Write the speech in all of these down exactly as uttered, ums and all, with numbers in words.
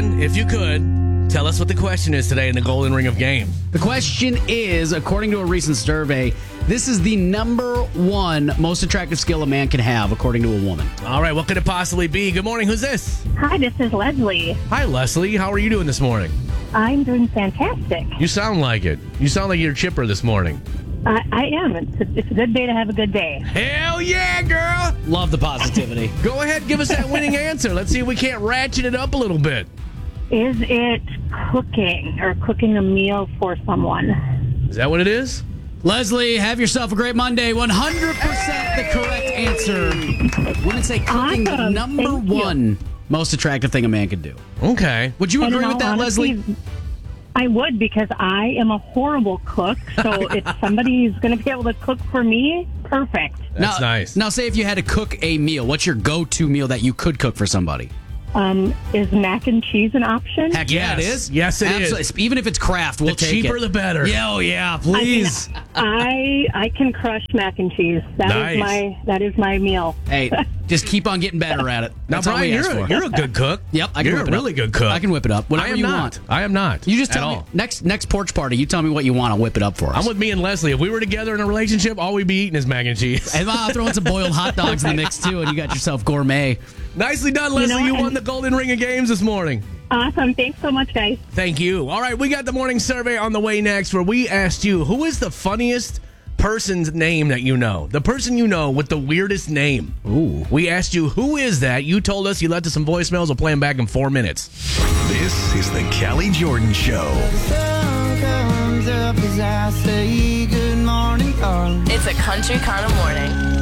Ryan, if you could, tell us what the question is today in the Golden Ring of Game. The question is, according to a recent survey, this is the number one most attractive skill a man can have, according to a woman. All right, what could it possibly be? Good morning, who's this? Hi, this is Leslie. Hi, Leslie. How are you doing this morning? I'm doing fantastic. You sound like it. You sound like you're chipper this morning. I, I am. It's a, it's a good day to have a good day. Hell yeah, girl! Love the positivity. Go ahead, give us that winning answer. Let's see if we can't ratchet it up a little bit. Is it cooking or cooking a meal for someone? Is that what it is? Leslie, have yourself a great Monday. one hundred percent hey! The correct answer. Women say cooking the Awesome. number Thank you. one most attractive thing a man could do. Okay. Would you And agree in with all that, honesty, Leslie? I would, because I am a horrible cook. So if somebody's going to be able to cook for me, perfect. That's now, nice. Now, say if you had to cook a meal, what's your go-to meal that you could cook for somebody? Um, is mac and cheese an option? Heck yeah, Yes. it is. Yes, it Absolutely. is. Even if it's Kraft, we'll The take cheaper, it. the better. Yeah, oh yeah, I, mean, please. I I can crush mac and cheese. That Nice. is my that is my meal. Hey, just keep on getting better at it. Now, That's all Brian, we you're ask a, for. you're a good cook. Yep, I can You're whip a it really up. good cook. I can whip it up. Whatever I am you not. want. I am not. You just at tell all. me next next porch party. You tell me what you want. I'll whip it up for us. I'm with me and Leslie. If we were together in a relationship, all we'd be eating is mac and cheese. And I'll throw in some boiled hot dogs in the mix too, and you got yourself gourmet. Nicely done, Leslie. You, know, won and- the Golden Ring of Games this morning. Awesome. Thanks so much, guys. Thank you. All right, we got the morning survey on the way next, where we asked you, who is the funniest person's name that you know? The person you know with the weirdest name. Ooh. We asked you, who is that? You told us. You left us some voicemails. We'll play them back in four minutes. This is the Kelly Jordan Show. Comes up as I say good morning, darling. It's a country kind of morning.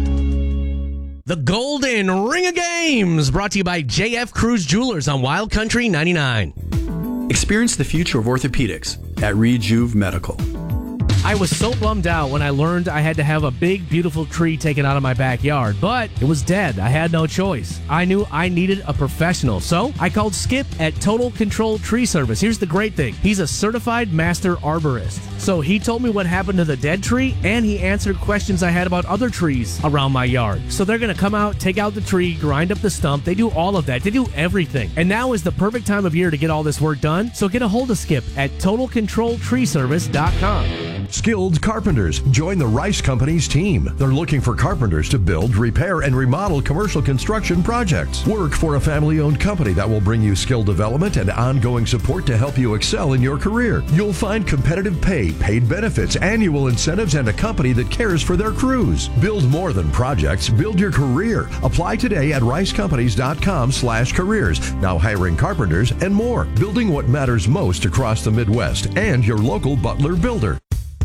The Golden Ring of Games, brought to you by J F Cruz Jewelers on Wild Country ninety-nine. Experience the future of orthopedics at Rejuve Medical. I was so bummed out when I learned I had to have a big, beautiful tree taken out of my backyard, but it was dead. I had no choice. I knew I needed a professional, so I called Skip at Total Control Tree Service. Here's the great thing. He's a certified master arborist. So he told me what happened to the dead tree, and he answered questions I had about other trees around my yard. So they're going to come out, take out the tree, grind up the stump. They do all of that. They do everything. And now is the perfect time of year to get all this work done. So get a hold of Skip at total control tree service dot com. Skilled carpenters. Join the Rice Companies team. They're looking for carpenters to build, repair, and remodel commercial construction projects. Work for a family-owned company that will bring you skill development and ongoing support to help you excel in your career. You'll find competitive pay, paid benefits, annual incentives, and a company that cares for their crews. Build more than projects. Build your career. Apply today at rice companies dot com slash careers. Now hiring carpenters and more. Building what matters most across the Midwest and your local Butler builder.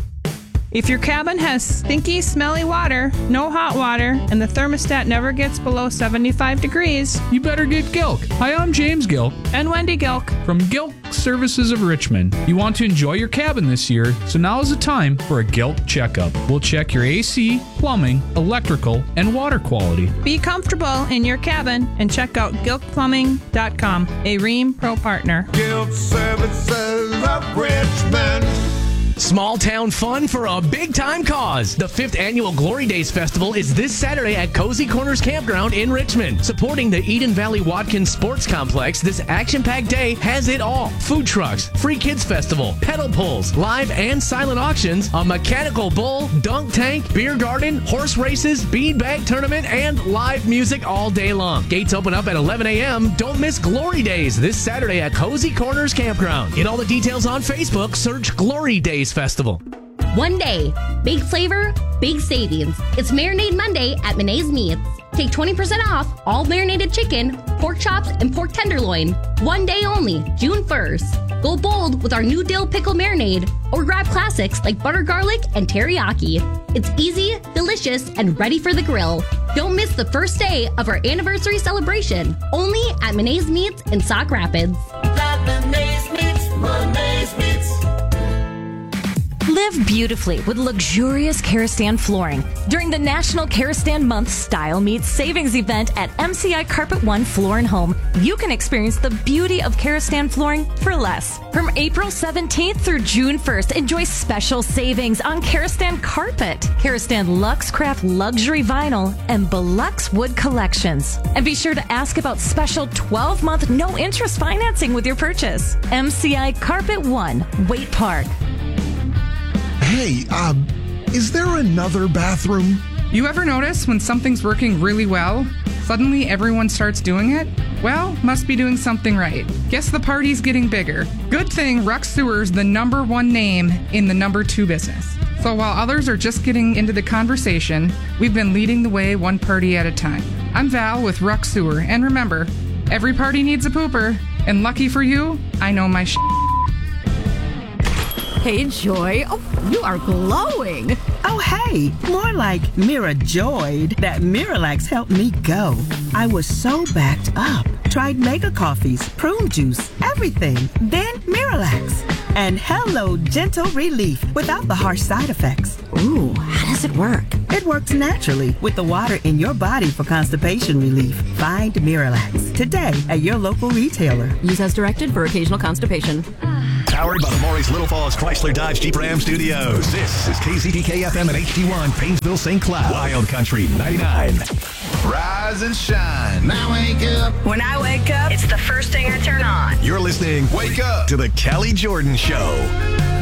If your cabin has stinky, smelly water, no hot water, and the thermostat never gets below seventy-five degrees, you better get Gilk. Hi, I'm James Gilk. And Wendy Gilk. From Gilk Services of Richmond. You want to enjoy your cabin this year, so now is the time for a Gilk checkup. We'll check your A C, plumbing, electrical, and water quality. Be comfortable in your cabin and check out gilk plumbing dot com, a Rheem Pro partner. Gilk Services of Richmond. Small town fun for a big time cause. The fifth annual Glory Days Festival is this Saturday at Cozy Corners Campground in Richmond. Supporting the Eden Valley Watkins Sports Complex, this action-packed day has it all. Food trucks, free kids festival, pedal pulls, live and silent auctions, a mechanical bull, dunk tank, beer garden, horse races, bead bag tournament, and live music all day long. Gates open up at eleven a.m. Don't miss Glory Days this Saturday at Cozy Corners Campground. Get all the details on Facebook. Search Glory Days Festival. One day, big flavor, big savings. It's Marinade Monday at Menae's Meats. Take twenty percent off all marinated chicken, pork chops, and pork tenderloin. One day only, June first. Go bold with our new dill pickle marinade, or grab classics like butter garlic and teriyaki. It's easy, delicious, and ready for the grill. Don't miss the first day of our anniversary celebration, only at Menae's Meats in Sauk Rapids. That Menae's Meats, Menae's Meats. Live beautifully with luxurious Karastan flooring during the National Karastan Month Style Meets Savings event at M C I Carpet One Floor and Home. You can experience the beauty of Karastan flooring for less. From April seventeenth through June first, enjoy special savings on Karastan carpet, Karastan Luxcraft luxury vinyl, and Belux wood collections. And be sure to ask about special twelve-month no-interest financing with your purchase. M C I Carpet One, Waite Park. Hey, uh, is there another bathroom? You ever notice when something's working really well, suddenly everyone starts doing it? Well, must be doing something right. Guess the party's getting bigger. Good thing Ruck Sewer's the number one name in the number two business. So while others are just getting into the conversation, we've been leading the way one party at a time. I'm Val with Ruck Sewer, and remember, every party needs a pooper, and lucky for you, I know my sh**. Hey, Joy. Oh, you are glowing. Oh, hey. More like Mirajoyed. That Miralax helped me go. I was so backed up. Tried mega coffees, prune juice, everything. Then Miralax. And hello, gentle relief without the harsh side effects. Ooh, how does it work? It works naturally with the water in your body for constipation relief. Find Miralax today at your local retailer. Use as directed for occasional constipation. Powered by the Maurice Little Falls Chrysler Dodge Jeep Ram Studios. This is K Z D K F M and H D one, Painesville, Saint Cloud. Wild Country ninety-nine. Rise and shine. Now wake up. When I wake up, it's the first thing I turn on. You're listening, Wake Up, to the Kelly Jordan Show.